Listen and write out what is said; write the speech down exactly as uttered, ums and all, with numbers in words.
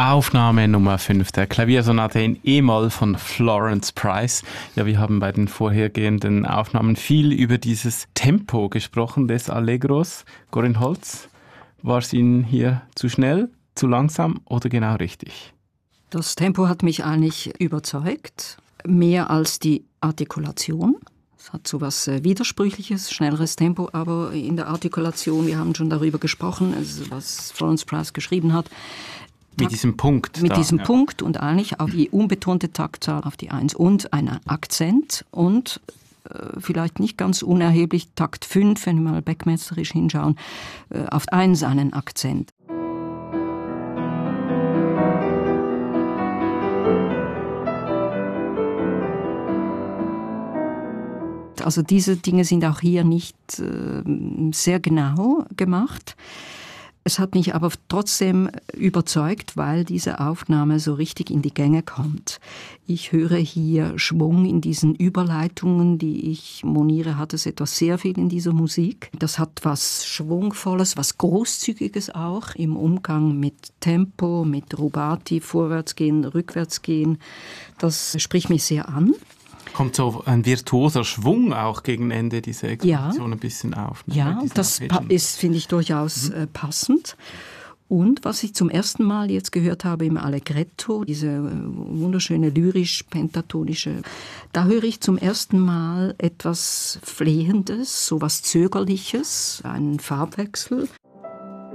Aufnahme Nummer fünf der Klaviersonate in E-Moll von Florence Price. Ja, wir haben bei den vorhergehenden Aufnahmen viel über dieses Tempo gesprochen des Allegros. Corinne Holz, war es Ihnen hier zu schnell, zu langsam oder genau richtig? Das Tempo hat mich eigentlich überzeugt, mehr als die Artikulation. Es hat so was Widersprüchliches, schnelleres Tempo, aber in der Artikulation, wir haben schon darüber gesprochen, also was Florence Price geschrieben hat, Mit diesem Punkt. Mit da, diesem ja. Punkt und eigentlich auf die unbetonte Taktzahl auf die Eins und einen Akzent und äh, vielleicht nicht ganz unerheblich Takt fünf, wenn wir mal beckmesterisch hinschauen, äh, auf Eins einen Akzent. Also diese Dinge sind auch hier nicht äh, sehr genau gemacht. Es hat mich aber trotzdem überzeugt, weil diese Aufnahme so richtig in die Gänge kommt. Ich höre hier Schwung in diesen Überleitungen, die ich moniere, hat es etwas sehr viel in dieser Musik. Das hat was Schwungvolles, was Großzügiges auch im Umgang mit Tempo, mit Rubati, Vorwärtsgehen, Rückwärtsgehen. Das spricht mich sehr an. Kommt so ein virtuoser Schwung auch gegen Ende dieser Exposition ja. ein bisschen auf. Ne? Ja, das pa- ist, finde ich, durchaus mhm. äh, passend. Und was ich zum ersten Mal jetzt gehört habe im Allegretto, diese äh, wunderschöne lyrisch-pentatonische, da höre ich zum ersten Mal etwas Flehendes, so was Zögerliches, einen Farbwechsel.